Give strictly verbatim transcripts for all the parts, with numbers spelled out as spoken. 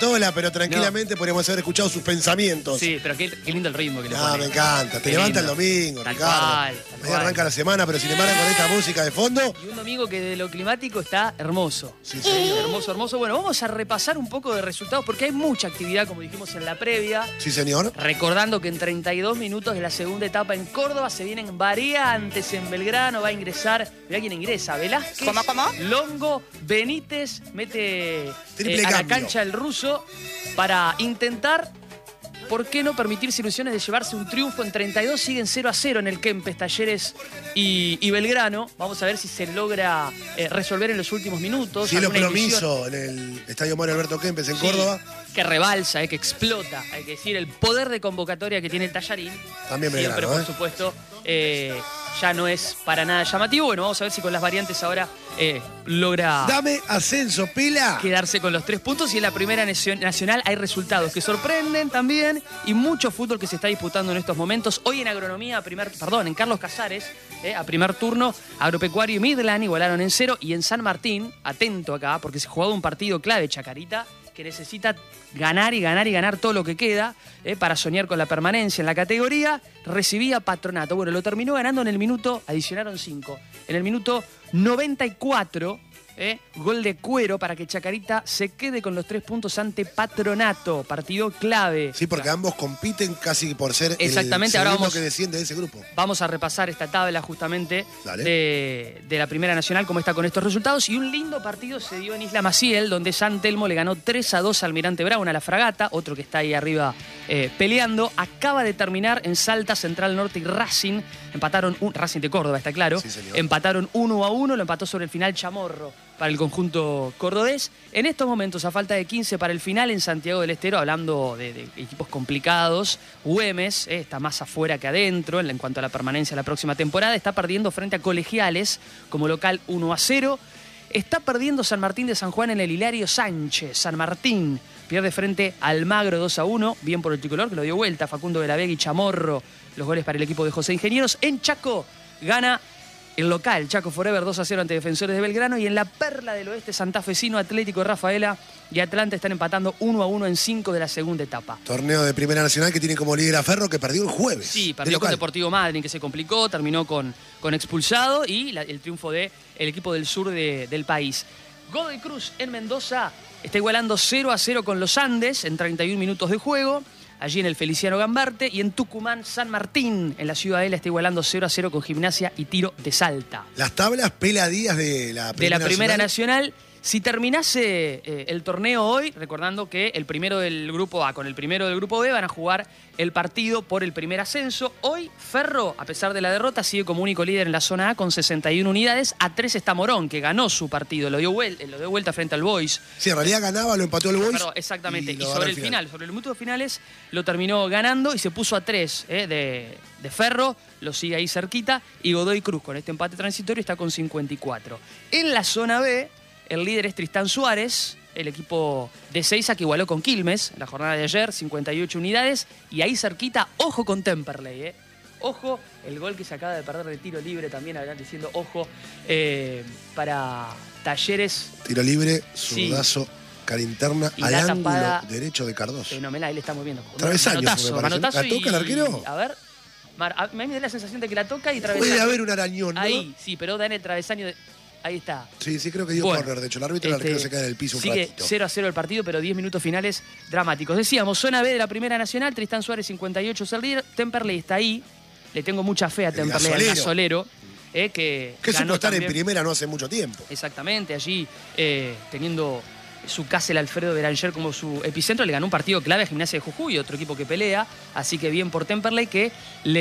Tola, pero tranquilamente no. podríamos haber escuchado sus pensamientos. Sí, pero qué, qué lindo el ritmo que le Ah, pone. me encanta. Te qué levanta lindo. El domingo, tal Ricardo. Cual, Ahí arranca la semana, pero sin embargo con esta música de fondo. Y un domingo que de lo climático está hermoso. Sí, señor. Hermoso, hermoso. Bueno, vamos a repasar un poco de resultados porque hay mucha actividad, como dijimos en la previa. Sí, señor. Recordando que en treinta y dos minutos de la segunda etapa en Córdoba se vienen variantes en Belgrano. Va a ingresar, mirá quién ingresa, Velázquez, ¿Cómo, cómo? Longo, Benítez, mete eh, Triple a la cambio. cancha el ruso para intentar, ¿por qué no permitirse ilusiones de llevarse un triunfo en treinta y dos? Siguen cero a cero en el Kempes, Talleres y, y Belgrano. Vamos a ver si se logra eh, resolver en los últimos minutos. Cielo alguna Promiso en el Estadio Mario Alberto Kempes en Sí, Córdoba. que rebalsa, eh, que explota, hay que decir, el poder de convocatoria que tiene el Tallarín. También Siempre, Belgrano, por ¿eh? supuesto, eh, ya no es para nada llamativo. Bueno, vamos a ver si con las variantes ahora eh, logra Dame ascenso, Pela. quedarse con los tres puntos. Y en la primera nacional hay resultados que sorprenden también y mucho fútbol que se está disputando en estos momentos. Hoy en Agronomía, a primer, perdón, en Carlos Casares, eh, a primer turno, Agropecuario y Midland igualaron en cero. Y en San Martín, atento acá, porque se jugaba un partido clave, Chacarita, que necesita ganar y ganar y ganar todo lo que queda eh, para soñar con la permanencia en la categoría. Recibía Patronato. Bueno, lo terminó ganando en el minuto, adicionaron cinco. En el minuto noventa y cuatro, eh, gol de Cuero para que Chacarita se quede con los tres puntos ante Patronato. Partido clave. Sí, porque ambos compiten casi por ser Exactamente, el ahora segundo vamos- que desciende de ese grupo. Vamos a repasar esta tabla justamente Dale. de, de la Primera Nacional, cómo está con estos resultados. Y un lindo partido se dio en Isla Maciel, donde San Telmo le ganó tres a dos al Almirante Brown, a la Fragata, otro que está ahí arriba eh, peleando. Acaba de terminar en Salta, Central Norte y Racing. Empataron, un, Racing de Córdoba, está claro. Sí, señor. Empataron uno a uno, lo empató sobre el final Chamorro para el conjunto cordobés. En estos momentos, a falta de quince para el final en Santiago del Estero, hablando de, de equipos complicados, Güemes eh, está más afuera que adentro en, en cuanto a la permanencia de la próxima temporada. Está perdiendo frente a Colegiales como local uno a cero. Está perdiendo San Martín de San Juan en el Hilario Sánchez. San Martín pierde frente a Almagro dos a uno. Bien por el tricolor, que lo dio vuelta. Facundo de la Vega y Chamorro. Los goles para el equipo de José Ingenieros. En Chaco gana el local, Chaco Forever dos a cero ante Defensores de Belgrano. Y en la perla del oeste santafesino, Atlético de Rafaela y Atlanta están empatando uno a uno en cinco de la segunda etapa. Torneo de Primera Nacional que tiene como líder a Ferro, que perdió el jueves. Sí, de perdió con local. Deportivo Madryn, que se complicó, terminó con, con expulsado, y la- el triunfo del equipo del sur de- del país. Godoy Cruz en Mendoza está igualando cero a cero con los Andes en treinta y un minutos de juego, allí en el Feliciano Gambarte. Y en Tucumán, San Martín, en la Ciudadela, está igualando cero a cero con Gimnasia y Tiro de Salta. Las tablas Pela Díaz de la De Primera la Primera Nacional. Nacional. Si terminase eh, el torneo hoy, recordando que el primero del grupo A con el primero del grupo B van a jugar el partido por el primer ascenso. Hoy Ferro, a pesar de la derrota, sigue como único líder en la zona A con sesenta y una unidades. A tres está Morón, que ganó su partido, lo dio, vuel- lo dio vuelta frente al Boys. Sí, en realidad ganaba, lo empató el Boys. Perdón, exactamente. Y, lo ganó sobre al el final, sobre los minutos finales, lo terminó ganando y se puso a tres eh, de, de Ferro, lo sigue ahí cerquita. Y Godoy Cruz, con este empate transitorio, está con cincuenta y cuatro. En la zona B, el líder es Tristán Suárez, el equipo de Seiza, que igualó con Quilmes en la jornada de ayer, cincuenta y ocho unidades. Y ahí cerquita, ojo con Temperley, ¿eh? Ojo, el gol que se acaba de perder de tiro libre también, habrán diciendo ojo, eh, para Talleres. Tiro libre, Sí. zurdazo, cara interna, Y al la ángulo tapada- derecho de Cardoso. Fenomenal, él está muy bien. Travesaño, Manotazo, me parece. manotazo ¿La toca el y- arquero? A ver, Mar- a mí me da la sensación de que la toca y travesaño. Puede haber un arañón, ¿no? Ahí, sí, pero da en el travesaño. De... Ahí está. Sí, sí, creo que dio Bueno, corner. De hecho, el árbitro y el este, arquero se cae en el piso un sigue ratito. cero a cero el partido, pero diez minutos finales dramáticos. Decíamos, zona B de la Primera Nacional, Tristán Suárez cincuenta y ocho es el líder. Temperley está ahí. Le tengo mucha fe a El Temperley, al gasolero. gasolero. eh, que Que ganó supo estar en también- primera no hace mucho tiempo. Exactamente, allí eh, teniendo su casa el Alfredo Beranger como su epicentro, le ganó un partido clave a Gimnasia de Jujuy, otro equipo que pelea, así que bien por Temperley, que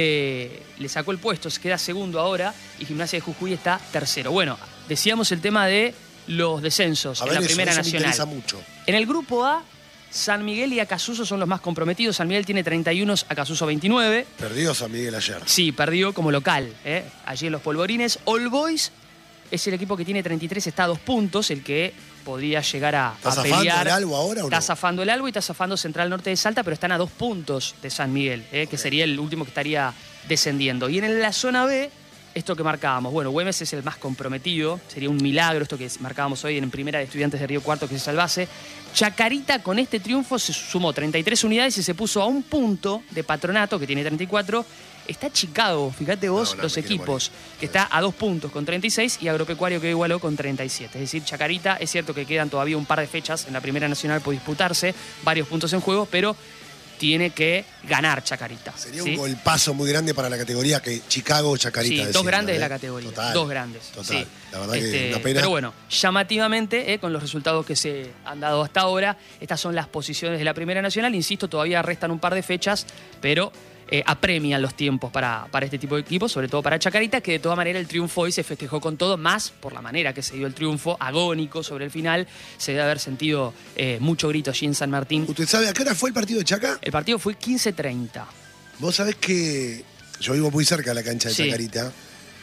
le, le sacó el puesto, se queda segundo ahora y Gimnasia de Jujuy está tercero. Bueno, decíamos el tema de los descensos A en ver, la eso, Primera eso me Nacional. interesa mucho. En el grupo A, San Miguel y Acasuso son los más comprometidos. San Miguel tiene treinta y uno, Acasuso veintinueve. Perdió San Miguel ayer. Sí, perdió como local, ¿eh? Allí en los Polvorines. All Boys es el equipo que tiene treinta y tres, está a dos puntos, el que podría llegar a, ¿Está a zafando pelear. el Albo ahora o Está no? zafando el Albo y está zafando Central Norte de Salta, pero están a dos puntos de San Miguel, ¿eh? que sería el último que estaría descendiendo. Y en la zona B, esto que marcábamos. Bueno, Güemes es el más comprometido. Sería un milagro esto que marcábamos hoy en Primera de Estudiantes de Río Cuarto que se salvase. Chacarita con este triunfo se sumó treinta y tres unidades y se puso a un punto de Patronato, que tiene treinta y cuatro. Está Chicago, fíjate vos, No, no, los me quiero equipos, morir. que está a dos puntos con treinta y seis y Agropecuario que igualó con treinta y siete. Es decir, Chacarita, es cierto que quedan todavía un par de fechas en la Primera Nacional por disputarse, varios puntos en juego, pero tiene que ganar Chacarita. Sería ¿sí? un golpazo muy grande para la categoría que Chicago o Chacarita. Sí, dos decirlo, grandes ¿eh? de la categoría. Total, dos grandes. Total. Sí. La verdad Este, que una pena. Pero bueno, llamativamente, eh, con los resultados que se han dado hasta ahora, estas son las posiciones de la Primera Nacional. Insisto, todavía restan un par de fechas, pero eh, apremian los tiempos para, para este tipo de equipos, sobre todo para Chacarita, que de todas maneras el triunfo hoy se festejó con todo, más por la manera que se dio el triunfo, agónico sobre el final. Se debe haber sentido eh, mucho grito allí en San Martín. ¿Usted sabe a qué hora fue el partido de Chaca? El partido fue quince treinta. Vos sabés que yo vivo muy cerca de la cancha de Sí. Chacarita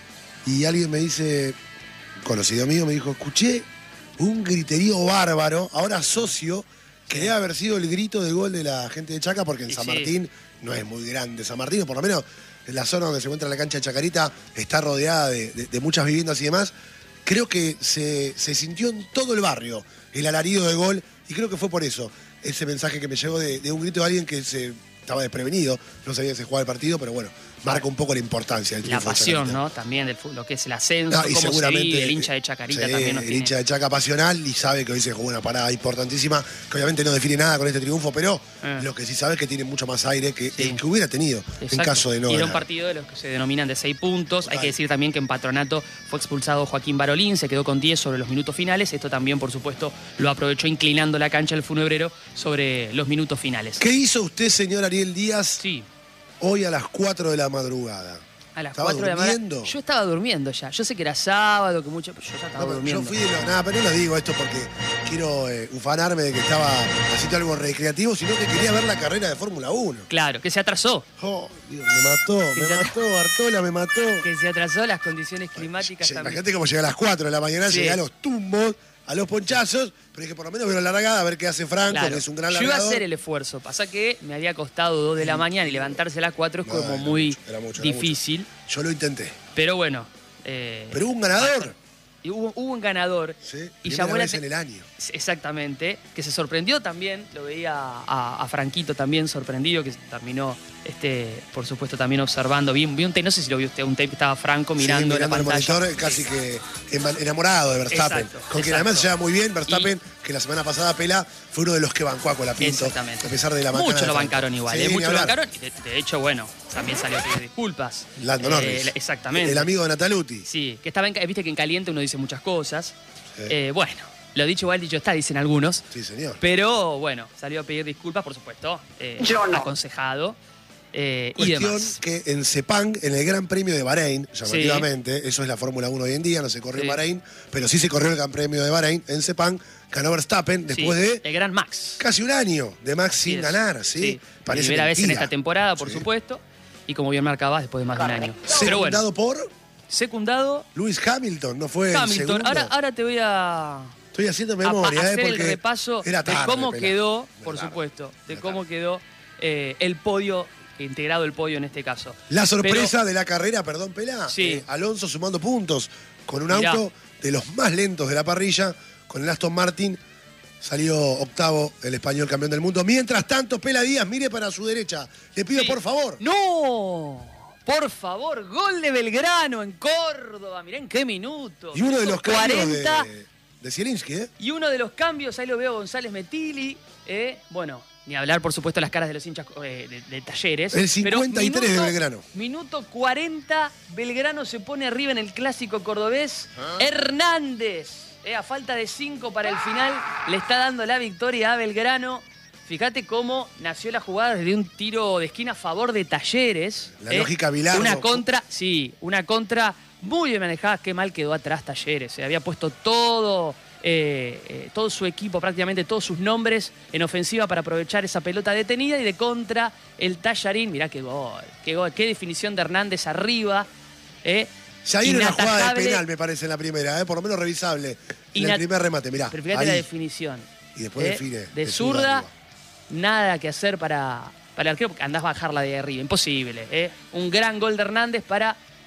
y alguien me dice, conocido mío, me dijo, escuché un griterío bárbaro, ahora socio, que debe haber sido el grito del gol de la gente de Chaca, porque en Y San sí. Martín no es muy grande. San Martín, o por lo menos en la zona donde se encuentra la cancha de Chacarita, está rodeada de, de- de muchas viviendas y demás. Creo que se, se sintió en todo el barrio el alarido de gol y creo que fue por eso, ese mensaje que me llegó de, de un grito de alguien que se estaba desprevenido, no sabía que se jugaba el partido, pero bueno, marca un poco la importancia del La triunfo de pasión, Chacarita. ¿no? También del fútbol, lo que es el ascenso, Ah, y cómo se seguramente vive, el hincha de Chacarita sí, también nos el tiene. hincha de Chaca pasional y sabe que hoy se jugó una parada importantísima, que obviamente no define nada con este triunfo, pero Eh. lo que sí sabe es que tiene mucho más aire que Sí. el que hubiera tenido en Exacto. caso de no y era un ganar. partido de los que se denominan de seis puntos. Total. Hay que decir también que en Patronato fue expulsado Joaquín Barolín, se quedó con diez sobre los minutos finales. Esto también, por supuesto, lo aprovechó inclinando la cancha el funebrero sobre los minutos finales. ¿Qué hizo usted, señor Ariel Díaz, Sí, hoy a las cuatro de la madrugada? a las ¿Estaba cuatro de la mañana. durmiendo? Yo estaba durmiendo ya. Yo sé que era sábado, que mucho, pero yo ya estaba No, pero durmiendo. yo fui de lo, nada, pero no lo digo esto porque quiero eh, ufanarme de que estaba haciendo algo recreativo, sino que quería ver la carrera de Fórmula uno. Claro, que se atrasó. Oh, Dios, me mató, Que me se- mató, Bartola, me mató. Que se atrasó las condiciones climáticas Che, también. Imagínate cómo llega a las cuatro de la mañana, Sí. llegué a los tumbos, a los ponchazos, pero dije, por lo menos veo la largada, a ver qué hace Franco, Claro. que es un gran Yo iba a largador. hacer el esfuerzo. Pasa que me había costado dos de la mañana y levantarse a las cuatro es No, como era muy mucho, era mucho, era difícil. Yo lo intenté. Pero bueno. eh, Pero hubo un ganador. y hubo, hubo un ganador. Sí, Y primera llamó la vez te- en el año. Exactamente. Que se sorprendió también. Lo veía a, a Franquito también sorprendido, que terminó, este, por supuesto, también observando. Vi, vi un tape, no sé si lo vio usted, un tape que estaba Franco Sí, mirando, mirando la el pantalla. monitor, casi que ema- enamorado de Verstappen. Exacto, con quien exacto. además se lleva muy bien, Verstappen, que la semana pasada Pela fue uno de los que bancó a Colapinto. Exactamente. A pesar de la macana Muchos de lo Franco. bancaron igual, Sí, eh, ni muchos lo hablar. bancaron. De, de hecho, bueno, también salió a pedir disculpas. Lando Eh, Norris. exactamente. El amigo de Nataluti. Sí, que estaba en, viste que en caliente uno dice muchas cosas. Sí. Eh, bueno, lo dicho igual, dicho está, dicen algunos. Sí, señor. Pero bueno, salió a pedir disculpas, por supuesto. eh, aconsejado. eh, y Cuestión demás. que en Sepang, en el Gran Premio de Bahrein, llamativamente, eso es la Fórmula uno hoy en día, no se corrió Sí. en Bahrein, pero sí se corrió el Gran Premio de Bahrein, en Sepang, ganó Verstappen después Sí, de el gran Max. casi un año de Max Así sin es. ganar, ¿sí? Parece Primera vez en mentira. esta temporada, por Sí. supuesto. Y como bien marcabas, después de más de un año. Pero bueno, Secundado por secundado Lewis Hamilton, no fue el Hamilton. segundo. Ahora, ahora te voy a, Estoy haciendo a memoria, pa- ¿eh? hacer el Porque repaso era de tarde, cómo Pela. quedó, Era por tarde. supuesto, de Era cómo tarde. quedó eh, el podio, integrado el podio en este caso. La sorpresa de la carrera, perdón, Pela, Sí. eh, Alonso sumando puntos con un Mirá. auto de los más lentos de la parrilla, con el Aston Martin. Salió octavo el español campeón del mundo. Mientras tanto, Pela Díaz, mire para su derecha. Le pido, Sí. por favor. ¡No! Por favor, gol de Belgrano en Córdoba. Mirá en qué minuto. Y uno de los cambios cuarenta. de, de Zielinski, ¿eh? Y uno de los cambios, ahí lo veo González Metili. eh, bueno, ni hablar, por supuesto, las caras de los hinchas eh, de, de Talleres. El Pero cincuenta y tres de Belgrano. Minuto cuarenta, Belgrano se pone arriba en el clásico cordobés. Ah. Hernández, eh, a falta de cinco para el final, le está dando la victoria a Belgrano. Fíjate cómo nació la jugada desde un tiro de esquina a favor de Talleres. La lógica Bilardo. Una contra, sí, una contra muy bien manejada. Qué mal quedó atrás Talleres. Se había puesto todo, eh, eh, todo su equipo, prácticamente todos sus nombres en ofensiva para aprovechar esa pelota detenida y de contra el Tallarín. Mirá qué gol, qué gol, qué definición de Hernández arriba. Eh, Ya viene una jugada de inatajable. penal, me parece, en la primera, ¿eh? Por lo menos revisable. En Inat- el primer remate, mirá. Pero fíjate ahí. la definición. Y después eh, define. De de zurda, arriba. nada que hacer para, para el arquero, porque andás a bajarla de arriba, imposible. eh. Un gran gol de Hernández para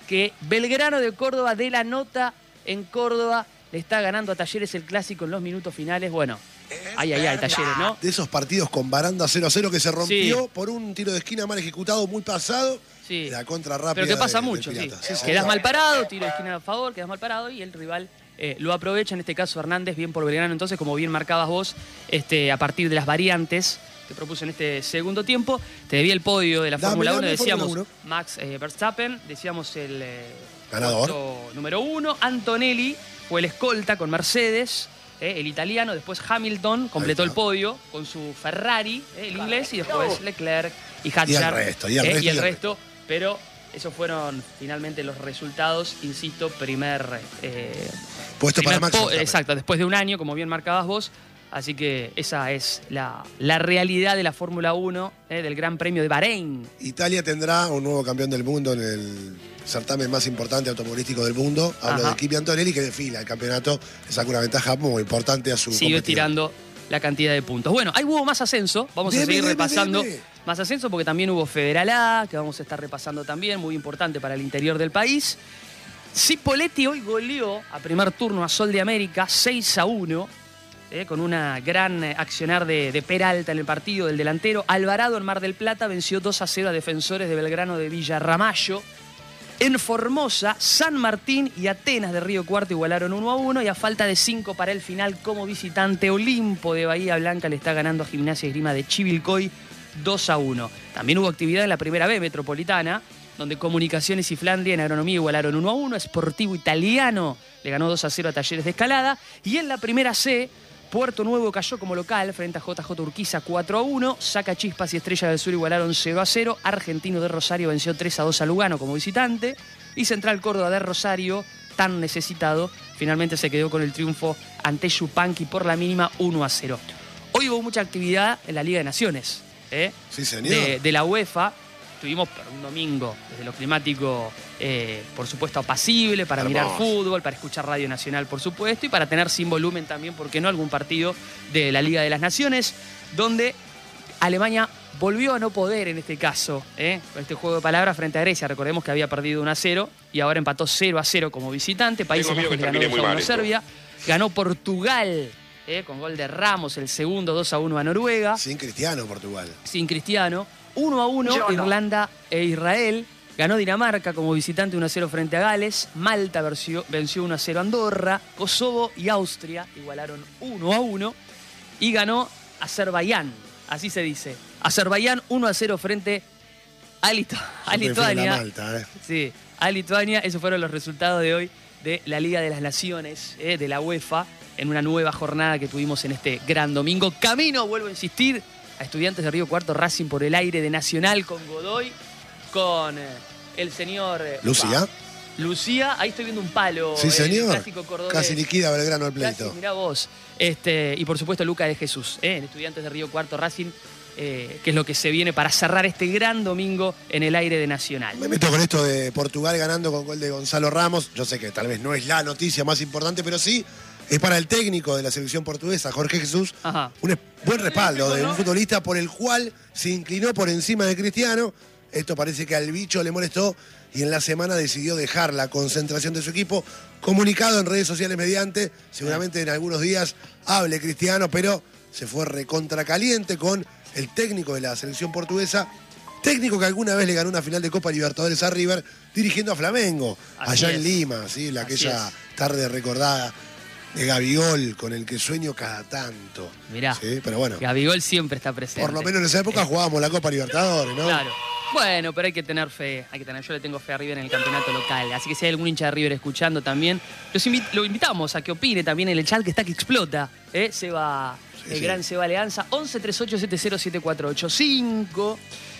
que Belgrano de Córdoba de la nota en Córdoba le está ganando a Talleres el clásico en los minutos finales. Bueno, ay, ay, ay, Talleres, ¿no? De esos partidos con baranda cero a cero que se rompió Sí. por un tiro de esquina mal ejecutado, muy pasado. Sí. La contra rápida. Pero que pasa de- de mucho, sí. Pirata. Sí, sí, Quedás sí. mal parado, tiro de esquina a favor, quedás mal parado y el rival eh, lo aprovecha. En este caso Hernández, bien por Belgrano. Entonces, como bien marcabas vos, este, a partir de las variantes que propuso en este segundo tiempo, te debía el podio de la Dame, Fórmula uno. dame, Decíamos Fórmula Max eh, Verstappen, decíamos el eh, Ganador. puesto número uno. Antonelli fue el escolta con Mercedes. Eh, el italiano, después Hamilton completó Ahí el está. podio con su Ferrari, eh, el inglés, y después Leclerc y Hatcher. Y el resto, y el eh, resto, y y el el resto. Pero esos fueron finalmente los resultados, insisto, primer... eh, Puesto primer para Max po- Verstappen. Exacto, después de un año, como bien marcabas vos. Así que esa es la, la realidad de la Fórmula uno, eh, del Gran Premio de Bahrein. Italia tendrá un nuevo campeón del mundo en el certamen más importante automovilístico del mundo. Hablo Ajá. de Kimi Antonelli, que desfila el campeonato. Le saca una ventaja muy importante a su Sigue competidor. tirando la cantidad de puntos. Bueno, ahí hubo más ascenso. Vamos a Deme, seguir deme, repasando deme. más ascenso porque también hubo Federal A, que vamos a estar repasando también, muy importante para el interior del país. Cipolletti hoy goleó a primer turno a Sol de América seis a uno, eh, con una gran eh, accionar de, de Peralta en el partido del delantero. Alvarado en Mar del Plata venció dos a cero a Defensores de Belgrano de Villarramayo. En Formosa, San Martín y Atenas de Río Cuarto igualaron uno a uno y a falta de cinco para el final como visitante, Olimpo de Bahía Blanca le está ganando a Gimnasia y Esgrima de Chivilcoy dos a uno. También hubo actividad en la primera B metropolitana, donde Comunicaciones y Flandria en Agronomía igualaron uno a uno, Sportivo Italiano le ganó dos a cero a Talleres de Escalada, y en la primera C, Puerto Nuevo cayó como local frente a J J Urquiza cuatro a uno, Saca Chispas y Estrella del Sur igualaron cero a cero, Argentino de Rosario venció tres a dos a Lugano como visitante, y Central Córdoba de Rosario, tan necesitado, finalmente se quedó con el triunfo ante Yupanqui por la mínima uno a cero. Hoy hubo mucha actividad en la Liga de Naciones, ¿eh? Sí, señor. de, de la UEFA. Estuvimos por un domingo, desde lo climático, eh, por supuesto, apacible, para Hermoso. mirar fútbol, para escuchar Radio Nacional, por supuesto, y para tener sin volumen también, ¿por qué no?, algún partido de la Liga de las Naciones, donde Alemania volvió a no poder en este caso, ¿eh? con este juego de palabras frente a Grecia. Recordemos que había perdido uno a cero y ahora empató cero a cero como visitante. Países Tengo miedo Bajos que le ganó termine dos a muy uno a mal esto. Serbia. Ganó Portugal, ¿eh? con gol de Ramos, el segundo, dos a uno a Noruega. Sin Cristiano, Portugal. Sin Cristiano. uno a uno Irlanda e Israel. Ganó Dinamarca como visitante uno a cero frente a Gales. Malta venció, venció uno a cero a Andorra. Kosovo y Austria igualaron uno a uno. Y ganó Azerbaiyán, así se dice. Azerbaiyán uno a cero frente a, Lito- a Yo prefiero la Lituania. Malta, ¿eh? Sí, a Lituania. Esos fueron los resultados de hoy de la Liga de las Naciones, eh, de la UEFA, en una nueva jornada que tuvimos en este gran domingo. Camino, vuelvo a insistir, a Estudiantes de Río Cuarto, Racing por el aire de Nacional con Godoy, con eh, el señor... eh, Lucía. Lucía, ahí estoy viendo un palo. Sí, el señor. clásico cordobés. Casi liquida Belgrano el Casi, pleito. mirá vos. Este, y por supuesto Luca de Jesús, eh, en Estudiantes de Río Cuarto, Racing, eh, que es lo que se viene para cerrar este gran domingo en el aire de Nacional. Me meto con esto de Portugal ganando con gol de Gonzalo Ramos. Yo sé que tal vez no es la noticia más importante, pero sí es para el técnico de la selección portuguesa, Jorge Jesús, Ajá. un es- buen respaldo de un futbolista por el cual se inclinó por encima de Cristiano. Esto parece que al bicho le molestó y en la semana decidió dejar la concentración de su equipo. Comunicado en redes sociales mediante, seguramente en algunos días hable Cristiano, pero se fue recontracaliente con el técnico de la selección portuguesa. Técnico que alguna vez le ganó una final de Copa Libertadores a River, dirigiendo a Flamengo, Así allá en es. Lima, ¿sí? La Así aquella es. tarde recordada de Gabigol, con el que sueño cada tanto. Mirá, Sí, pero bueno, Gabigol siempre está presente. por lo menos en esa época jugábamos la Copa Libertadores, ¿no? Claro. Bueno, pero hay que tener fe, hay que tener, yo le tengo fe a River en el campeonato local, así que si hay algún hincha de River escuchando también, los invi- lo invitamos a que opine también en el chat que está que explota, ¿eh? Seba, Sí, el sí. gran Seba Leanza, once treinta y ocho setenta siete cuatro ocho cinco.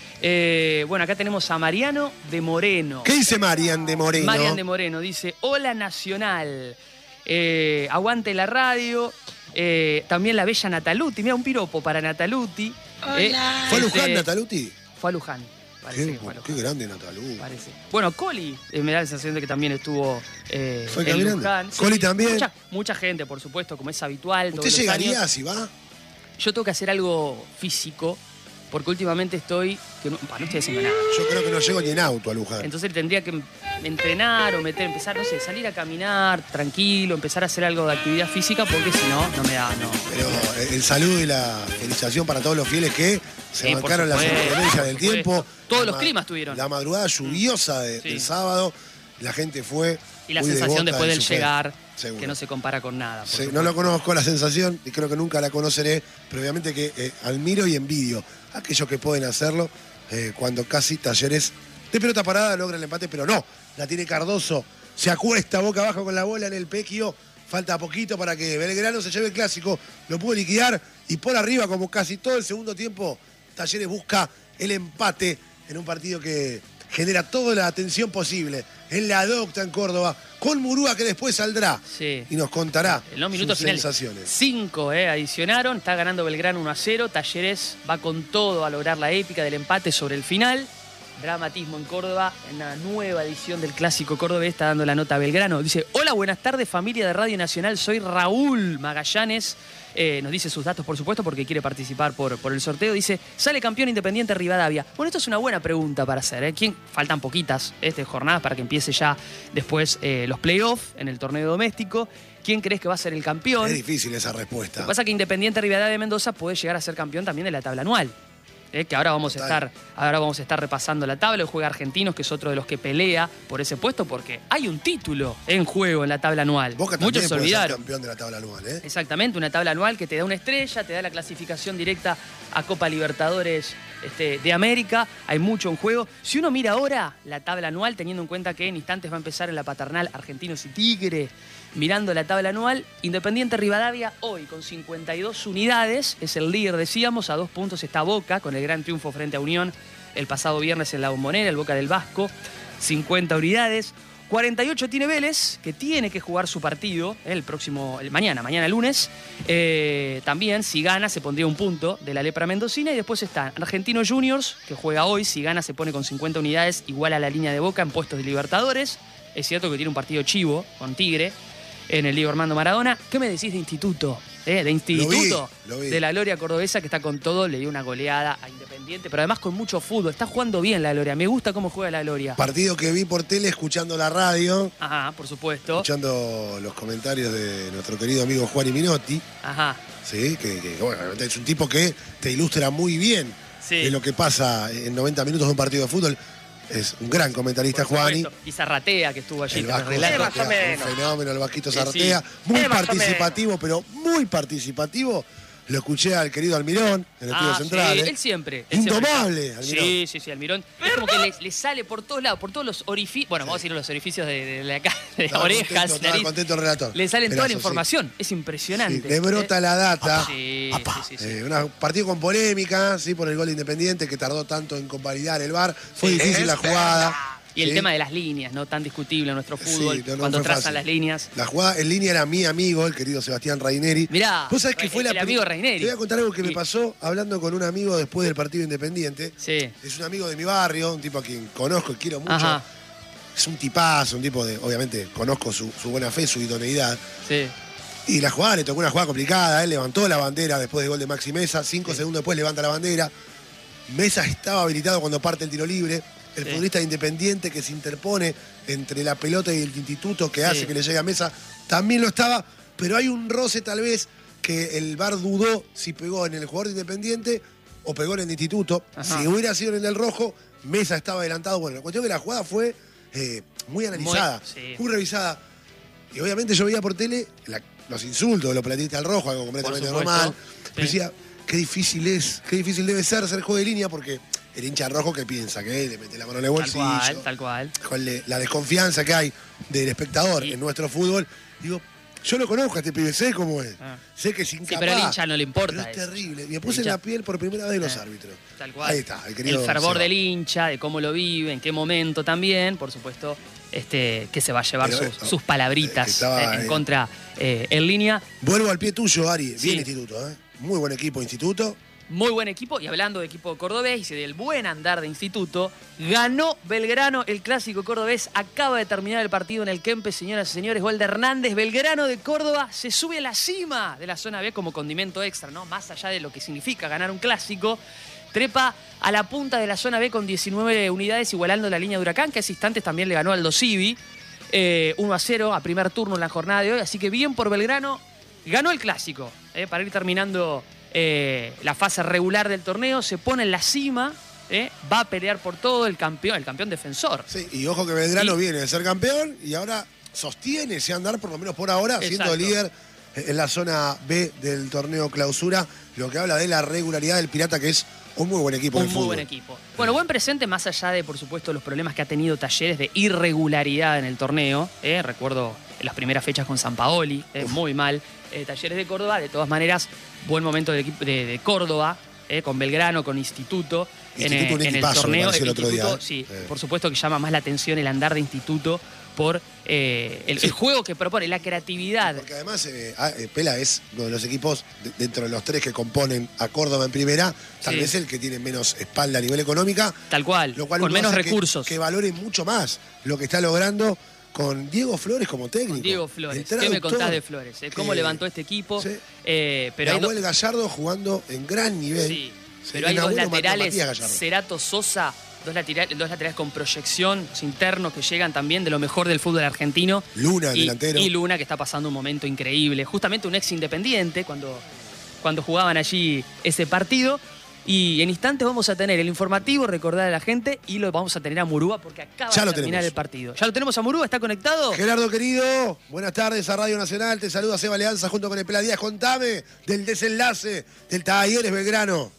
Eh, bueno, acá tenemos a Mariano de Moreno. ¿Qué dice Marian de Moreno? Marian de Moreno dice, hola Nacional, eh, aguante la radio, eh, también la bella Nataluti, mira un piropo para Nataluti. Hola. ¿Fue a este, Luján, Nataluti? Fue a Luján, parece Qué, que fue a qué Luján. grande Nataluti. Parece. Bueno, Coli, eh, me da la sensación de que también estuvo eh, ¿Fue en caminando? Luján. Coli también. Mucha, mucha gente, por supuesto, como es habitual. ¿Usted todos los llegaría años. si va? Yo tengo que hacer algo físico porque últimamente estoy, que no, bah, no estoy haciendo nada. Yo creo que no llego ni en auto a Luján. Entonces tendría que entrenar o meter, empezar, no sé, salir a caminar tranquilo, empezar a hacer algo de actividad física, porque si no, no me da, no. Pero el saludo y la felicitación para todos los fieles que se Sí, bancaron las supuesto, inclemencias del por supuesto. tiempo. Todos La los ma- climas tuvieron. La madrugada lluviosa de- Sí. del sábado, la gente fue. Y la muy sensación devota después de del su fe. llegar, Seguro. que no se compara con nada. por Sí, supuesto. no lo conozco la sensación y creo que nunca la conoceré, pero obviamente que eh, admiro y envidio a aquellos que pueden hacerlo eh, cuando casi Talleres de pelota parada logra el empate, pero no, la tiene Cardoso, se acuesta boca abajo con la bola en el pequio, falta poquito para que Belgrano se lleve el clásico, lo pudo liquidar y por arriba, como casi todo el segundo tiempo, Talleres busca el empate en un partido que genera toda la atención posible en la Docta en Córdoba, con Murúa que después saldrá Sí. y nos contará En los minutos sus finales. sensaciones. Cinco, eh, adicionaron. Está ganando Belgrano uno a cero. Talleres va con todo a lograr la épica del empate sobre el final. Dramatismo en Córdoba, en la nueva edición del Clásico Cordobés. Está dando la nota a Belgrano. Dice, hola, buenas tardes, familia de Radio Nacional. Soy Raúl Magallanes. Eh, nos dice sus datos, por supuesto, porque quiere participar por, por el sorteo. Dice, sale campeón Independiente Rivadavia. Bueno, esto es una buena pregunta para hacer. ¿eh? ¿Quién? Faltan poquitas este, jornadas para que empiece ya después eh, los playoffs en el torneo doméstico. ¿Quién crees que va a ser el campeón? Es difícil esa respuesta. Lo que pasa es que Independiente Rivadavia de Mendoza puede llegar a ser campeón también de la tabla anual. Eh, que ahora vamos, a Total. estar, ahora vamos a estar repasando la tabla. Hoy juega Argentinos, que es otro de los que pelea por ese puesto, porque hay un título en juego en la tabla anual. Boca también Muchos se puede ser olvidaron. campeón de la tabla anual, ¿eh? Exactamente, una tabla anual que te da una estrella, te da la clasificación directa a Copa Libertadores este, de América. Hay mucho en juego. Si uno mira ahora la tabla anual, teniendo en cuenta que en instantes va a empezar en la paternal Argentinos y Tigre, mirando la tabla anual, Independiente Rivadavia hoy con cincuenta y dos unidades, es el líder, decíamos, a dos puntos está Boca, con el gran triunfo frente a Unión el pasado viernes en la Bombonera, el Boca del Vasco, cincuenta unidades. cuarenta y ocho tiene Vélez, que tiene que jugar su partido eh, el próximo, el mañana, mañana lunes. Eh, también, si gana, se pondría un punto de la lepra mendocina. Y después están Argentinos Juniors, que juega hoy. Si gana, se pone con cincuenta unidades, igual a la línea de Boca en puestos de Libertadores. Es cierto que tiene un partido chivo con Tigre en el Diego Armando Maradona. ¿Qué me decís de Instituto? ¿Eh? De Instituto, Lo vi, lo vi. de la Gloria Cordobesa, que está con todo. Le dio una goleada a Independiente, pero además con mucho fútbol. Está jugando bien la Gloria. Me gusta cómo juega la Gloria. Partido que vi por tele, escuchando la radio, Ajá, por supuesto. escuchando los comentarios de nuestro querido amigo Juan Minotti, Ajá. ¿sí? que, que, bueno, realmente es un tipo que te ilustra muy bien Sí. de lo que pasa en noventa minutos de un partido de fútbol. Es un gran comentarista, Por Juani. supuesto. Y Zarratea, que estuvo allí El con el Vasco relato. Zarratea, más o menos. un fenómeno, el Vasquito Sí, Zarratea. sí. Muy Eh, más o participativo, pero muy participativo. Lo escuché al querido Almirón en el estudio Ah, central. sí, ¿eh? él siempre. él siempre Indomable, está. Almirón. Sí, sí, sí, Almirón. Es como que le, le sale por todos lados, por todos los orificios. Bueno, vamos a decir los orificios de, de la cara, de Estaba orejas, contento, estaba nariz. contento el relator. Le sale toda la Pedazo, sí. información. Es Sí, impresionante. le brota Eh, la data. Sí, Apá. sí, sí, sí. Eh, un partido con polémica, sí, por el gol de Independiente que tardó tanto en convalidar el V A R. Fue Sí. difícil la jugada. Y el Sí. tema de las líneas, ¿no? Tan discutible en nuestro fútbol, Sí, no, no cuando fue trazan fácil. las líneas. La jugada en línea era mi amigo, el querido Sebastián Raineri. Mirá, ¿Vos sabés que el- fue la el pri- amigo Raineri. Te voy a contar algo que me Y- pasó hablando con un amigo después del partido Independiente. Sí. Es un amigo de mi barrio, un tipo a quien conozco y quiero mucho. Ajá. Es un tipazo, un tipo de, obviamente, conozco su, su buena fe, su idoneidad. Sí. Y la jugada, le tocó una jugada complicada, él levantó la bandera después del gol de Maxi Mesa, cinco Sí. segundos después levanta la bandera. Mesa estaba habilitado cuando parte el tiro libre. El Sí. futbolista de Independiente que se interpone entre la pelota y el instituto que Sí. hace que le llegue a Mesa, también lo estaba, pero hay un roce tal vez que el V A R dudó si pegó en el jugador de Independiente o pegó en el instituto. Ajá. Si hubiera sido en el rojo, Mesa estaba adelantado. Bueno, la cuestión es que la jugada fue eh, muy analizada, sí. muy revisada. Y obviamente yo veía por tele la- los insultos de los platistas al rojo, algo completamente Por supuesto, normal. sí. Pero decía, qué difícil es, qué difícil debe ser hacer juego de línea, porque el hincha rojo que piensa que le mete la mano en el Tal bolsillo, cual, tal cual. con le- la desconfianza que hay del espectador Sí. en nuestro fútbol. Digo, yo lo conozco a este pibe, sé cómo es. Ah. Sé que es Sí, incapaz. pero al hincha no le importa Pero es eso. terrible. Y me puse El en hincha- la piel por primera vez de los Eh, árbitros. Tal cual. Ahí está, el querido El fervor Seba. del hincha, de cómo lo vive, en qué momento también, por supuesto, este, que se va a llevar Pero, sus, eh, sus palabritas que estaba, eh, en eh, contra eh, en línea. Vuelvo al pie tuyo, Ari. Sí. Bien instituto, ¿eh? Muy buen equipo, instituto. Muy buen equipo. Y hablando de equipo cordobés y del buen andar de Instituto, ganó Belgrano el clásico cordobés. Acaba de terminar el partido en el Kempes, señoras y señores. Gol de Hernández. Belgrano de Córdoba se sube a la cima de la zona B como condimento extra, ¿no? Más allá de lo que significa ganar un clásico. trepa a la punta de la zona B con diecinueve unidades, igualando la línea de Huracán, que a ese instantes también le ganó al Aldo Civi. Eh, uno a cero a primer turno en la jornada de hoy, así que bien por Belgrano, ganó el clásico, eh, para ir terminando eh, la fase regular del torneo, se pone en la cima, eh, va a pelear por todo el campeón, el campeón defensor. Sí, y ojo que Belgrano y, viene de ser campeón y ahora sostiene ese andar, por lo menos por ahora, exacto. siendo líder en la zona B del torneo clausura, lo que habla de la regularidad del Pirata, que es un muy buen equipo. Un de muy fútbol. buen equipo. Bueno, buen presente, más allá de, por supuesto, los problemas que ha tenido Talleres de irregularidad en el torneo. Eh, recuerdo las primeras fechas con Sampaoli, eh, muy mal. Eh, Talleres de Córdoba, de todas maneras, buen momento del equipo de, de Córdoba, eh, con Belgrano, con Instituto. Instituto en, un en el equipazo, torneo. me pareció el otro día, ¿eh? Sí, eh. por supuesto que llama más la atención el andar de Instituto por eh, el, sí. el juego que propone, la creatividad. Porque además eh, eh, Pela es uno de los equipos, de, dentro de los tres que componen a Córdoba en primera, tal sí. vez el que tiene menos espalda a nivel económica. Tal cual, lo cual con menos recursos. Que, que valore mucho más lo que está logrando con Diego Flores como técnico. Con Diego Flores, ¿qué me contás de Flores? Eh? ¿Cómo que, levantó este equipo? Sí. Eh, pero Nahuel do... Gallardo jugando en gran nivel. Sí, pero hay dos laterales, Cerato Sosa, Dos, lateral, dos laterales con proyección internos que llegan también de lo mejor del fútbol argentino. Luna, el y, delantero. Y Luna, que está pasando un momento increíble. Justamente un ex Independiente, cuando, cuando jugaban allí ese partido. Y en instantes vamos a tener el informativo, recordar a la gente, y lo vamos a tener a Murúa porque acaba ya de terminar tenemos. el partido. ¿Ya lo tenemos a Murúa? ¿Está conectado? Gerardo, querido, buenas tardes a Radio Nacional. Te saluda Seba Leanza junto con el Pela Díaz. Contame del desenlace del Talleres Belgrano.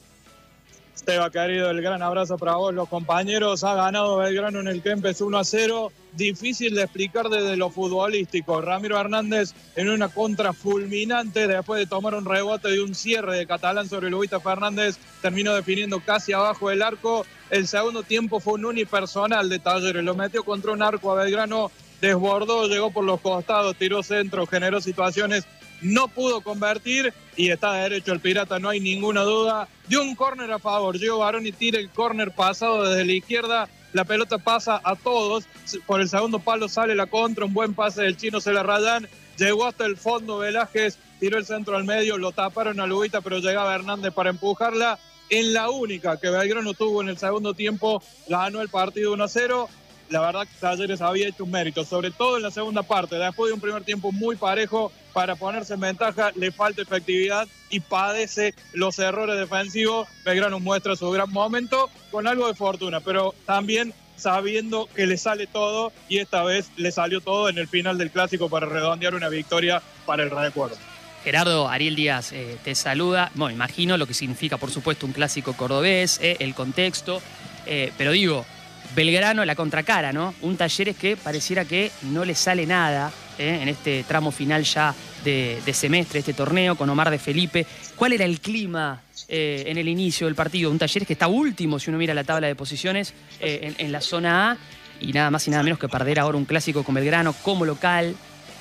Seba, querido, el gran abrazo para vos, los compañeros. Ha ganado Belgrano en el Kempes uno a cero. Difícil de explicar desde lo futbolístico. Ramiro Hernández en una contra fulminante después de tomar un rebote de un cierre de Catalán sobre Lubita Fernández. Terminó definiendo casi abajo del arco. El segundo tiempo fue un unipersonal de Talleres. Lo metió contra un arco a Belgrano, desbordó, llegó por los costados, tiró centro, generó situaciones. No pudo convertir y está derecho el Pirata, no hay ninguna duda. Dio un córner a favor, Gio Baroni tira el córner pasado desde la izquierda, la pelota pasa a todos, por el segundo palo sale la contra, un buen pase del chino Celarrayán, llegó hasta el fondo Velázquez, tiró el centro al medio, lo taparon a Lubita, pero llegaba Hernández para empujarla. En la única que Belgrano tuvo en el segundo tiempo, ganó el partido uno a cero. La verdad que Talleres había hecho un mérito, sobre todo en la segunda parte, después de un primer tiempo muy parejo, para ponerse en ventaja, le falta efectividad y padece los errores defensivos. Belgrano muestra su gran momento con algo de fortuna, pero también sabiendo que le sale todo, y esta vez le salió todo en el final del clásico para redondear una victoria para el recuerdo. Gerardo, Ariel Díaz eh, te saluda. Bueno, imagino lo que significa, por supuesto, un clásico cordobés, eh, el contexto, eh, pero digo, Belgrano, la contracara, ¿no? Un Talleres que pareciera que no le sale nada ¿eh? en este tramo final ya de, de semestre, este torneo, con Omar de Felipe. ¿Cuál era el clima eh, en el inicio del partido? Un Talleres que está último, si uno mira la tabla de posiciones, eh, en, en la zona A, y nada más y nada menos que perder ahora un clásico con Belgrano como local.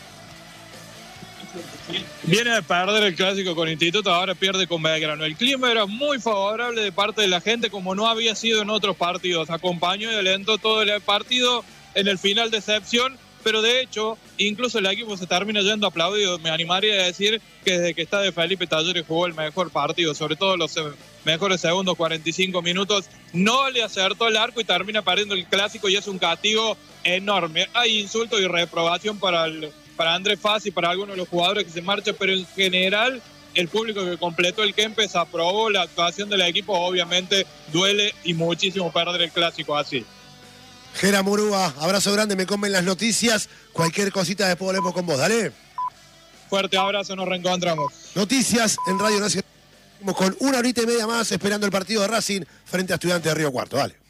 Viene de perder el clásico con Instituto, ahora pierde con Belgrano. El clima era muy favorable de parte de la gente, como no había sido en otros partidos. Acompañó y alentó todo el partido. En el final, decepción, pero de hecho, incluso el equipo se termina yendo aplaudido. Me animaría a decir que desde que está de Felipe Talleres jugó el mejor partido, sobre todo los mejores segundos, cuarenta y cinco minutos. No le acertó el arco y termina perdiendo el clásico, y es un castigo enorme. Hay insulto y reprobación para el para Andrés Fassi y para algunos de los jugadores que se marchan, pero en general el público que completó el Kempes aprobó la actuación del equipo. Obviamente duele y muchísimo perder el clásico así. Gera Murúa, abrazo grande, me comen las noticias, cualquier cosita después volvemos con vos, dale. Fuerte abrazo, nos reencontramos. Noticias en Radio Nacional, con una horita y media más esperando el partido de Racing frente a Estudiantes de Río Cuarto, dale.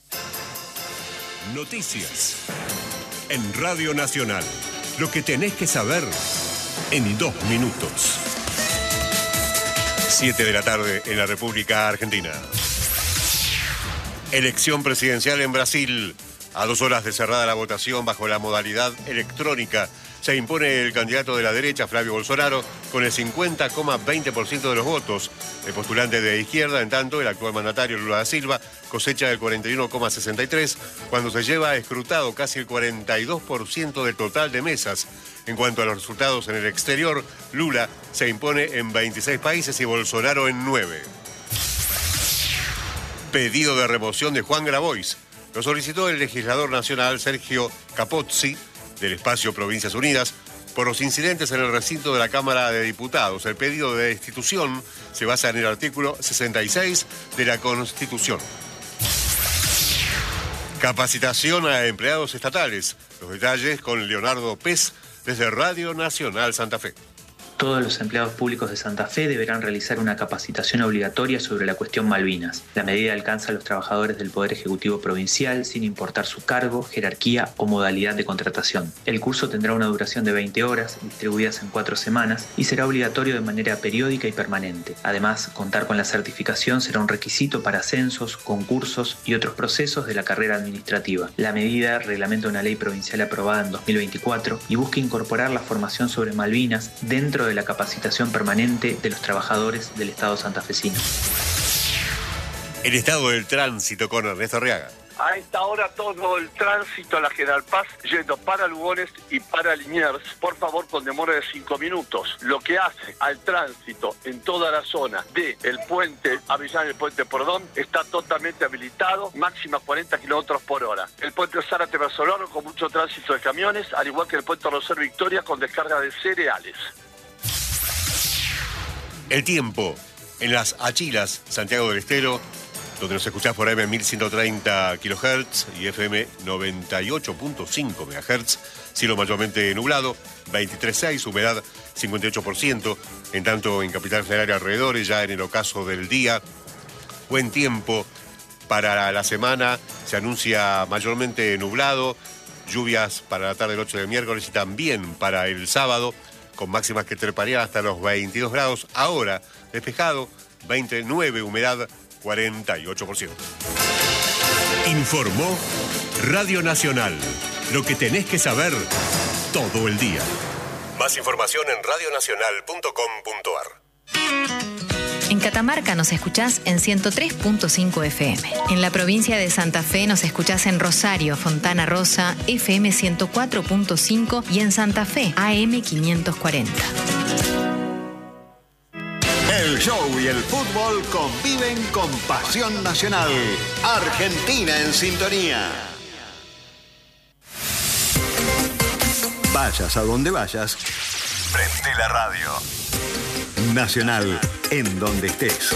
Noticias en Radio Nacional. Lo que tenés que saber en dos minutos. Siete de la tarde en la República Argentina. Elección presidencial en Brasil. A dos horas de cerrada la votación bajo la modalidad electrónica, se impone el candidato de la derecha, Flavio Bolsonaro, con el cincuenta coma veinte por ciento de los votos. El postulante de izquierda, en tanto, el actual mandatario Lula da Silva, cosecha el cuarenta y uno coma sesenta y tres, cuando se lleva escrutado casi el cuarenta y dos por ciento del total de mesas. En cuanto a los resultados en el exterior, Lula se impone en veintiséis países y Bolsonaro en nueve. Pedido de remoción de Juan Grabois. Lo solicitó el legislador nacional Sergio Capozzi, del espacio Provincias Unidas, por los incidentes en el recinto de la Cámara de Diputados. El pedido de destitución se basa en el artículo sesenta y seis de la Constitución. Capacitación a empleados estatales. Los detalles con Leonardo Pez desde Radio Nacional Santa Fe. Todos los empleados públicos de Santa Fe deberán realizar una capacitación obligatoria sobre la cuestión Malvinas. La medida alcanza a los trabajadores del Poder Ejecutivo Provincial sin importar su cargo, jerarquía o modalidad de contratación. El curso tendrá una duración de veinte horas, distribuidas en cuatro semanas, y será obligatorio de manera periódica y permanente. Además, contar con la certificación será un requisito para ascensos, concursos y otros procesos de la carrera administrativa. La medida reglamenta una ley provincial aprobada en dos mil veinticuatro y busca incorporar la formación sobre Malvinas dentro de de la capacitación permanente de los trabajadores del Estado santafesino. El estado del tránsito con Ernesto Arriaga. A esta hora todo el tránsito a la General Paz yendo para Lugones y para Liniers, por favor con demora de cinco minutos, lo que hace al tránsito en toda la zona de el puente Avellán y el puente Pordón está totalmente habilitado, máxima cuarenta kilómetros por hora. El puente Zárate Versolano con mucho tránsito de camiones, al igual que el puente Rosario Victoria con descarga de cereales. El tiempo en las Achilas, Santiago del Estero, donde nos escuchás por A M mil ciento treinta kilohertz y F M noventa y ocho punto cinco megahertz, cielo mayormente nublado, veintitrés punto seis, humedad cincuenta y ocho por ciento, en tanto en Capital Federal y alrededores, ya en el ocaso del día, buen tiempo para la semana, se anuncia mayormente nublado, lluvias para la tarde del ocho de miércoles y también para el sábado, con máximas que treparían hasta los veintidós grados. Ahora, despejado, veintinueve, humedad cuarenta y ocho por ciento. Informó Radio Nacional. Lo que tenés que saber todo el día. Más información en radio nacional punto com punto a r. En Catamarca nos escuchás en ciento tres punto cinco F M. En la provincia de Santa Fe nos escuchás en Rosario, Fontana Rosa, F M ciento cuatro punto cinco y en Santa Fe, A M quinientos cuarenta. El show y el fútbol conviven con pasión nacional. Argentina en sintonía. Vayas a donde vayas, prende la radio. Nacional, en donde estés.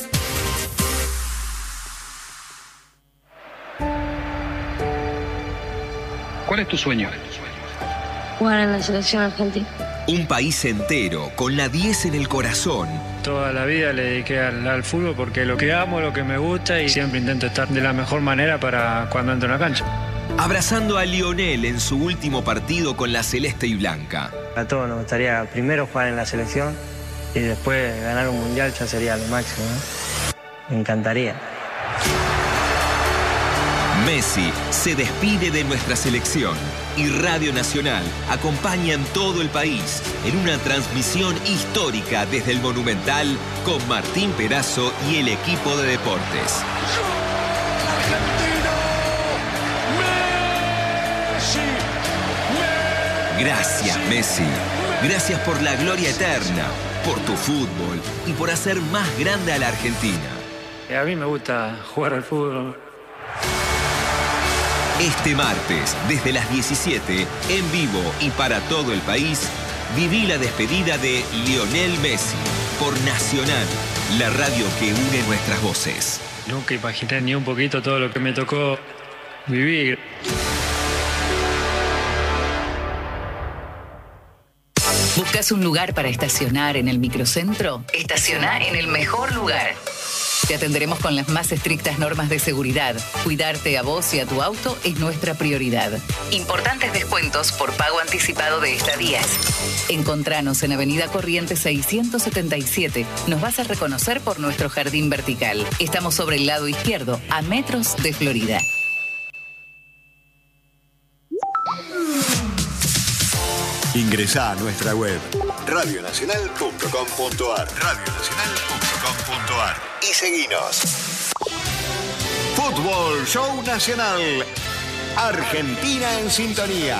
¿Cuál es tu sueño? Jugar en la selección argentina. Un país entero, con la diez en el corazón. Toda la vida le dediqué al, al fútbol porque lo que amo, lo que me gusta y siempre intento estar de la mejor manera para cuando entro en la cancha. Abrazando a Lionel en su último partido con la celeste y blanca. A todos nos gustaría primero jugar en la selección y después ganar un mundial ya sería lo máximo, ¿no? Me encantaría. Messi se despide de nuestra selección y Radio Nacional acompaña en todo el país en una transmisión histórica desde el Monumental con Martín Perazo y el equipo de deportes. Gracias, Messi. Gracias por la gloria eterna, por tu fútbol y por hacer más grande a la Argentina. A mí me gusta jugar al fútbol. Este martes, desde las diecisiete, en vivo y para todo el país, viví la despedida de Lionel Messi por Nacional, la radio que une nuestras voces. Nunca imaginé ni un poquito todo lo que me tocó vivir. ¿Buscas un lugar para estacionar en el microcentro? Estaciona en el mejor lugar. Te atenderemos con las más estrictas normas de seguridad. Cuidarte a vos y a tu auto es nuestra prioridad. Importantes descuentos por pago anticipado de estadías. Encontranos en Avenida Corrientes seiscientos setenta y siete. Nos vas a reconocer por nuestro jardín vertical. Estamos sobre el lado izquierdo, a metros de Florida. Ingresá a nuestra web radio nacional punto com punto a r radio nacional punto com punto a r y seguinos. Fútbol Show Nacional. Argentina en sintonía.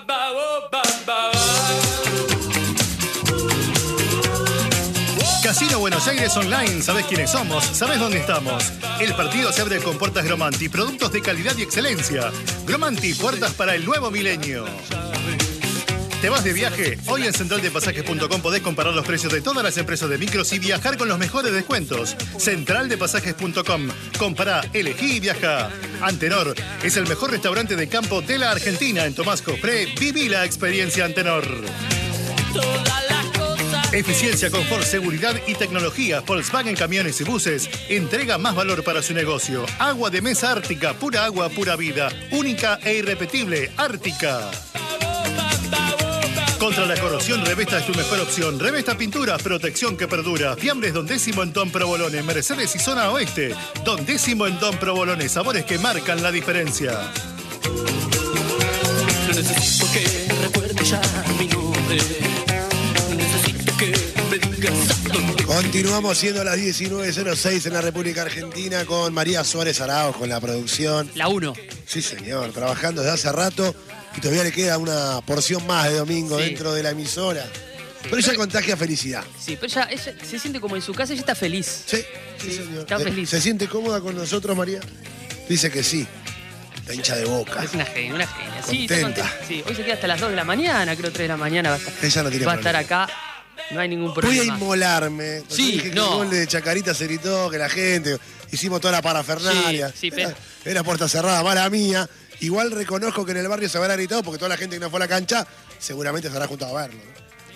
Casino Buenos Aires Online. ¿Sabés quiénes somos? ¿Sabés dónde estamos? El partido se abre con puertas Gromanti, productos de calidad y excelencia. Gromanti, puertas para el nuevo milenio. ¿Te vas de viaje? Hoy en central de pasajes punto com podés comparar los precios de todas las empresas de micros y viajar con los mejores descuentos. central de pasajes punto com. Compará, elegí y viaja. Antenor es el mejor restaurante de campo de la Argentina. En Tomás Cofré, viví la experiencia Antenor. Eficiencia, confort, seguridad y tecnología. Volkswagen Camiones y Buses entrega más valor para su negocio. Agua de mesa Ártica, pura agua, pura vida. Única e irrepetible, Ártica. Contra la corrosión, Revesta es tu mejor opción. Revesta Pinturas, protección que perdura. Fiambres Don Décimo en Don Provolone, Mercedes y Zona Oeste. Don Décimo en Don Provolone, sabores que marcan la diferencia. No necesito que recuerde ya mi nombre. Necesito que me digas dónde. Continuamos siendo a las diecinueve cero seis en la República Argentina con María Suárez Arauz con la producción. La uno. Sí, señor, trabajando desde hace rato. Y todavía le queda una porción más de domingo sí. dentro de la emisora. Sí, pero ella contagia felicidad. Sí, pero ella, ella se siente como en su casa, ella está feliz. Sí, sí, sí señor. Está feliz. ¿Se siente cómoda con nosotros, María? Dice que sí. La hincha de Boca. Es una genia, una genia. Sí, está contenta. Sí, hoy se queda hasta las dos de la mañana, creo tres de la mañana va a estar. Ella no tiene va a problema. estar acá, no hay ningún problema. Voy a inmolarme. Sí, dije no. que el gol de Chacarita se gritó, que la gente, hicimos toda la parafernalia. Sí, sí, pero... Era, era puerta cerrada, mala mía. Igual reconozco que en el barrio se habrá gritado porque toda la gente que no fue a la cancha seguramente se habrá juntado a verlo, ¿no?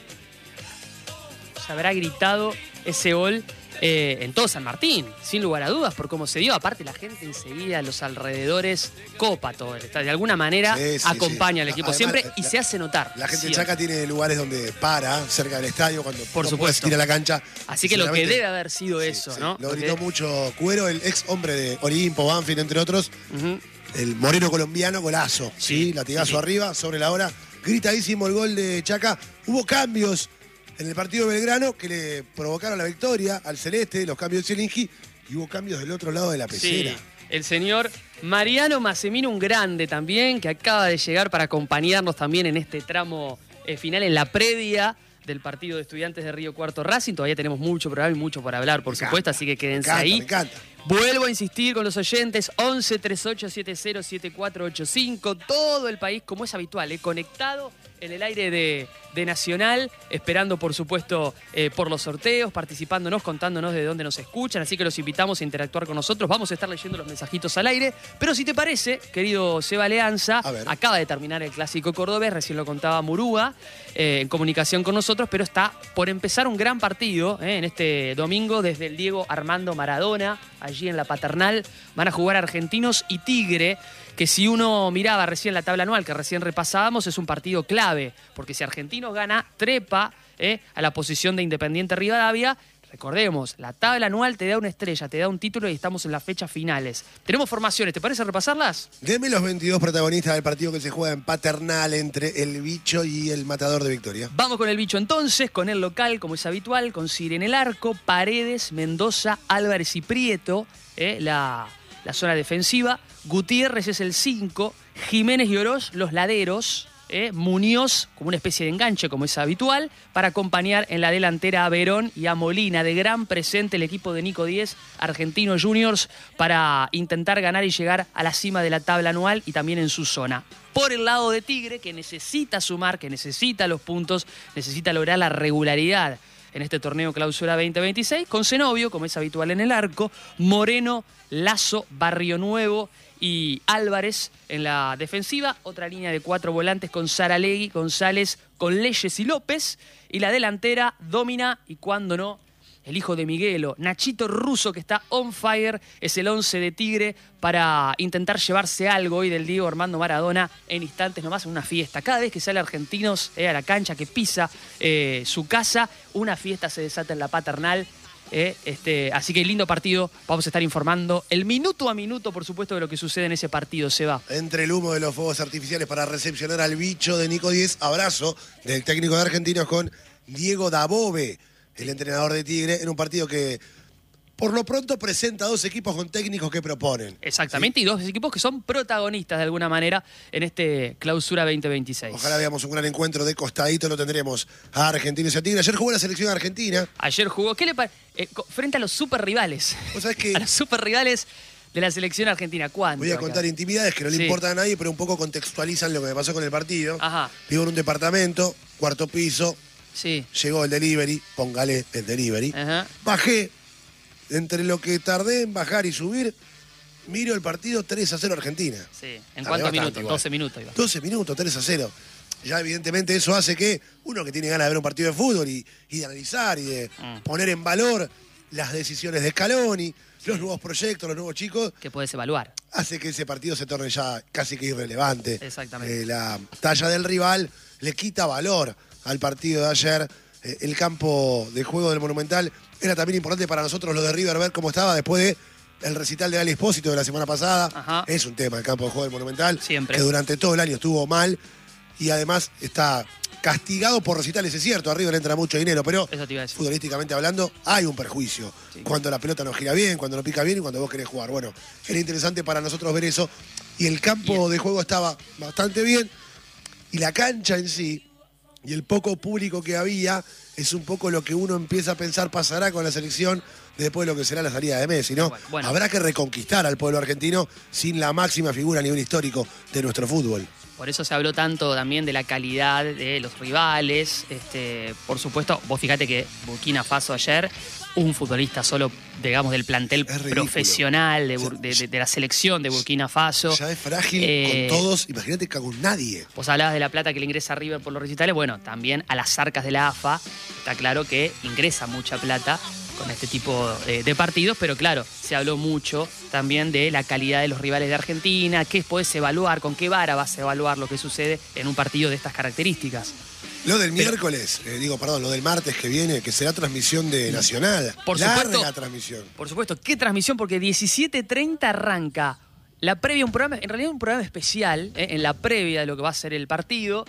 Se habrá gritado ese gol eh, en todo San Martín, sin lugar a dudas, por cómo se dio. Aparte, la gente enseguida, los alrededores, copa todo. De alguna manera sí, sí, acompaña sí. al equipo Además, siempre la, y se hace notar. La gente siempre. de Chaca tiene lugares donde para, cerca del estadio, cuando por no supuesto ir a la cancha. Así que lo que debe haber sido sí, eso, sí. ¿no? Lo Porque... gritó mucho Cuero, el ex hombre de Olimpo, Banfield, entre otros. Uh-huh. El moreno colombiano, golazo, ¿sí? sí latigazo sí. arriba, sobre la hora. Gritadísimo el gol de Chaca. Hubo cambios en el partido de Belgrano que le provocaron la victoria al Celeste, los cambios de Zelinski, y hubo cambios del otro lado de la pecera. Sí. El señor Mariano Massimino, un grande también, que acaba de llegar para acompañarnos también en este tramo eh, final, en la previa del partido de Estudiantes de Río Cuarto Racing. Todavía tenemos mucho programa y mucho por hablar, por me supuesto, encanta, así que quédense me encanta, ahí. Me encanta. Vuelvo a insistir con los oyentes, once treinta y ocho setenta siete cuatro ocho cinco, todo el país, como es habitual, eh, conectado en el aire de, de Nacional, esperando por supuesto eh, por los sorteos, participándonos, contándonos de dónde nos escuchan, así que los invitamos a interactuar con nosotros. Vamos a estar leyendo los mensajitos al aire, pero si te parece, querido Seba Leanza, acaba de terminar el Clásico Cordobés, recién lo contaba Murúa, eh, en comunicación con nosotros, pero está por empezar un gran partido eh, en este domingo desde el Diego Armando Maradona, allí en la Paternal. Van a jugar Argentinos y Tigre, que si uno miraba recién la tabla anual que recién repasábamos, es un partido clave, porque si Argentinos gana, trepa eh, a la posición de Independiente Rivadavia. Recordemos, la tabla anual te da una estrella, te da un título y estamos en las fechas finales. Tenemos formaciones, ¿te parece repasarlas? Deme los veintidós protagonistas del partido que se juega en Paternal entre el Bicho y el Matador de Victoria. Vamos con el Bicho entonces, con el local, como es habitual, con Cire en el arco, Paredes, Mendoza, Álvarez y Prieto, eh, la, la zona defensiva. Gutiérrez es el cinco, Jiménez y Oroz, los laderos. Eh, Muñoz, como una especie de enganche, como es habitual, para acompañar en la delantera a Verón y a Molina. De gran presente el equipo de Nico Díez, Argentinos Juniors, para intentar ganar y llegar a la cima de la tabla anual y también en su zona. Por el lado de Tigre, que necesita sumar, que necesita los puntos, necesita lograr la regularidad en este torneo Clausura veinte veintiséis, con Zenobio, como es habitual en el arco, Moreno, Lazo, Barrio Nuevo y Álvarez en la defensiva. Otra línea de cuatro volantes con Saralegui, González, con Leyes y López. Y la delantera, Domina y cuando no, el hijo de Miguelo, Nachito Russo, que está on fire, es el once de Tigre para intentar llevarse algo hoy del Diego Armando Maradona en instantes nomás, en una fiesta. Cada vez que sale Argentinos eh, a la cancha, que pisa eh, su casa, una fiesta se desata en la Paternal. Eh, este, así que lindo partido, vamos a estar informando el minuto a minuto, por supuesto, de lo que sucede en ese partido. Se va. Entre el humo de los fuegos artificiales para recepcionar al Bicho de Nico Díez, abrazo del técnico de Argentinos con Diego Dabove, el entrenador de Tigre, en un partido que por lo pronto presenta dos equipos con técnicos que proponen. Exactamente, ¿sí? Y dos equipos que son protagonistas de alguna manera en este Clausura veinte veintiséis. Ojalá veamos un gran encuentro de costadito, lo tendremos a Argentinos y a Tigre. Ayer jugó la selección argentina. Ayer jugó, ¿qué le parece? Eh, frente a los super rivales. ¿Vos sabés que a los super rivales de la selección argentina? ¿Cuánto? Voy a contar acá intimidades que no le sí. importan a nadie, pero un poco contextualizan lo que me pasó con el partido. Ajá. Vivo en un departamento, cuarto piso. Sí. Llegó el delivery, póngale el delivery. Ajá. Bajé. Entre lo que tardé en bajar y subir, miro el partido tres a cero Argentina. Sí. ¿En cuántos minutos? Igual. doce minutos. Iba. doce minutos, tres a cero. Ya evidentemente eso hace que uno que tiene ganas de ver un partido de fútbol y, y de analizar y de mm. poner en valor las decisiones de Scaloni, los nuevos proyectos, los nuevos chicos. Que puedes evaluar. Hace que ese partido se torne ya casi que irrelevante. Exactamente. Eh, la talla del rival le quita valor al partido de ayer. Eh, el campo de juego del Monumental era también importante para nosotros lo de River, ver cómo estaba después del recital de Ali Espósito de la semana pasada. Ajá. Es un tema el campo de juego del Monumental. Siempre. Que durante todo el año estuvo mal y además está castigado por recitales, es cierto, a River entra mucho dinero, pero futbolísticamente hablando hay un perjuicio. Sí. Cuando la pelota no gira bien, cuando no pica bien y cuando vos querés jugar. Bueno, era interesante para nosotros ver eso. Y el campo bien. de juego estaba bastante bien y la cancha en sí y el poco público que había es un poco lo que uno empieza a pensar pasará con la selección después de lo que será la salida de Messi, ¿no? Bueno, bueno. Habrá que reconquistar al pueblo argentino sin la máxima figura a nivel histórico de nuestro fútbol. Por eso se habló tanto también de la calidad de los rivales. Este, por supuesto, vos fíjate que Burkina Faso ayer, un futbolista solo, digamos, del plantel profesional de, de, de, de la selección de Burkina Faso. Ya es frágil eh, con todos, imagínate que con nadie. Vos hablabas de la plata que le ingresa a River por los recitales, bueno, también a las arcas de la A F A, está claro que ingresa mucha plata con este tipo de, de partidos, pero claro, se habló mucho también de la calidad de los rivales de Argentina, qué podés evaluar, con qué vara vas a evaluar lo que sucede en un partido de estas características. Lo del miércoles, eh, digo, perdón, lo del martes que viene, que será transmisión de Nacional. Por Larga supuesto, transmisión. Por supuesto, ¿qué transmisión? Porque diecisiete treinta arranca la previa, un programa, en realidad un programa especial, eh, en la previa de lo que va a ser el partido,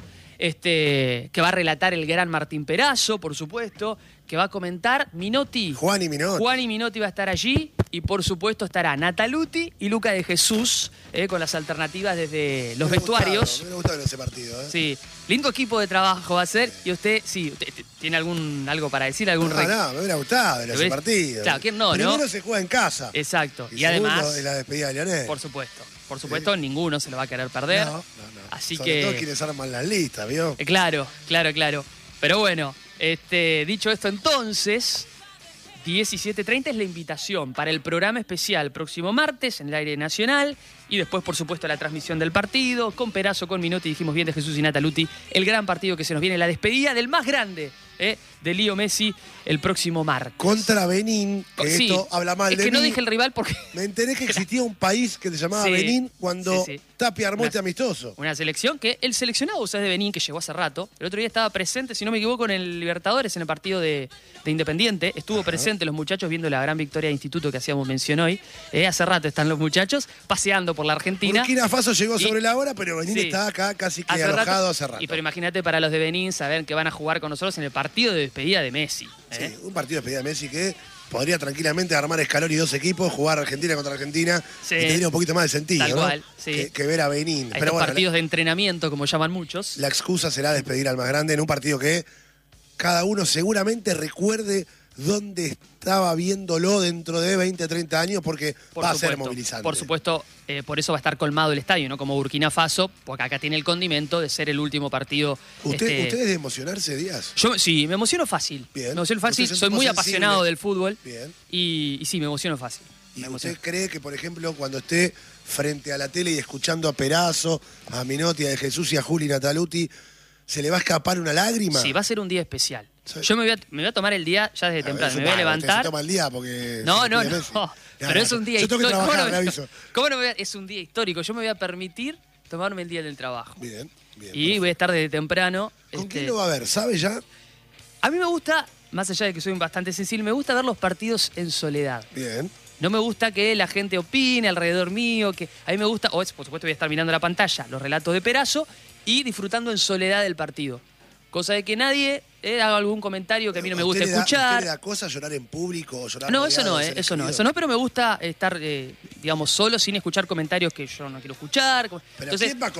este, que va a relatar el gran Martín Perazo, por supuesto, que va a comentar Minotti. Juan y Minotti. Juan y Minotti va a estar allí y por supuesto estará Nataluti y Luca de Jesús eh, con las alternativas desde los me vestuarios. Gustado, me gustó ese partido. ¿eh? Sí, lindo equipo de trabajo va a ser y usted, sí, usted tiene algún algo para decir, algún no, no, me hubiera gustado en ese partido. Claro, ¿quién no, Primero no? se juega en casa. Exacto. Y, y además es la despedida de Lionel. Por supuesto. Por supuesto, sí. Ninguno se lo va a querer perder. No, no, no. Así Sobre que. todo quienes arman las listas, ¿vio? Eh, claro, claro, claro. Pero bueno, este, dicho esto, entonces, diecisiete treinta es la invitación para el programa especial próximo martes en el aire nacional. Y después, por supuesto, la transmisión del partido, con Perazo, con Minotti, dijimos bien, de Jesús y Nataluti, el gran partido que se nos viene, la despedida del más grande, ¿eh? de Lío Messi, el próximo martes. Contra Benín, que sí, esto habla mal es de que mí. no dije el rival porque... Me enteré que existía un país que se llamaba sí, Benín cuando sí, sí. Tapia armó una, este amistoso. Una selección que el seleccionado, o sea, es de Benín, que llegó hace rato. El otro día estaba presente, si no me equivoco, en el Libertadores, en el partido de, de Independiente. Estuvo Ajá. presente los muchachos viendo la gran victoria de Instituto que hacíamos mención hoy. Eh, hace rato están los muchachos paseando por la Argentina. Burkina Faso llegó sobre y, la hora, pero Benín sí, está acá casi que hace alojado rato, hace rato. Y pero imagínate para los de Benín saber que van a jugar con nosotros en el partido de despedida de Messi. ¿eh? Sí, un partido de despedida de Messi que podría tranquilamente armar Scaloni dos equipos, jugar Argentina contra Argentina sí, y tendría un poquito más de sentido, tal ¿no? cual, sí. que, que ver a Benín. Hay pero bueno, partidos la, de entrenamiento, como llaman muchos. La excusa será despedir al más grande en un partido que cada uno seguramente recuerde dónde estaba viéndolo dentro de veinte, treinta años, porque por va supuesto, a ser movilizante. Por supuesto, eh, por eso va a estar colmado el estadio, ¿no? Como Burkina Faso, porque acá tiene el condimento de ser el último partido. ¿Usted, este... ¿Usted es de emocionarse, Díaz? Yo sí, me emociono fácil. Bien. Me emociono fácil, soy muy sensible. apasionado del fútbol. Bien. Y, y sí, me emociono fácil. ¿Y me usted emociono. cree que, por ejemplo, cuando esté frente a la tele y escuchando a Perazo, a Minotti, a De Jesús y a Juli Nataluti, se le va a escapar una lágrima? Sí, va a ser un día especial. Yo me voy a, me voy a tomar el día ya desde a temprano. Ver, me voy a levantar. Se toma el día porque no, no, no, no. Pero es un día yo tengo que histórico. trabajar, ¿Cómo no, me aviso. ¿Cómo no me voy a, es un día histórico? Yo me voy a permitir tomarme el día del trabajo. Bien, bien. Y perfecto. Voy a estar desde temprano. ¿Con este... quién lo va a ver? ¿Sabe ya? A mí me gusta, más allá de que soy bastante sensible, me gusta ver los partidos en soledad. Bien. No me gusta que la gente opine alrededor mío, que a mí me gusta, o es, por supuesto voy a estar mirando la pantalla, los relatos de Perazo y disfrutando en soledad del partido. Cosa de que nadie eh, haga algún comentario que a mí no me gusta ¿Usted le da- escuchar. ¿Usted le da cosa llorar en público o llorar No, eso rodeado no, de eh, seres eso no, queridos? eso no, pero me gusta estar, eh, digamos, solo sin escuchar comentarios que yo no quiero escuchar. Pero Entonces, ¿quién va a